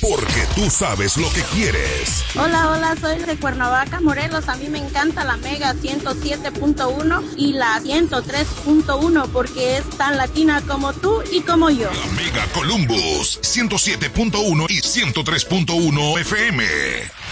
porque tú sabes lo que quieres. Hola, soy de Cuernavaca, Morelos. A mí me encanta la Mega 107.1 y la 103.1 porque es tan latina como tú y como yo. La Mega Columbus 107.1 y 103.1 FM.